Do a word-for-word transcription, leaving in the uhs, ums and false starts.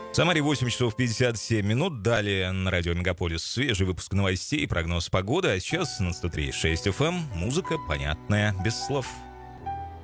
В Самаре восемь часов пятьдесят семь минут. Далее на радио Мегаполис свежий выпуск новостей и прогноз погоды. А сейчас на сто три и шесть эф эм музыка, понятная без слов.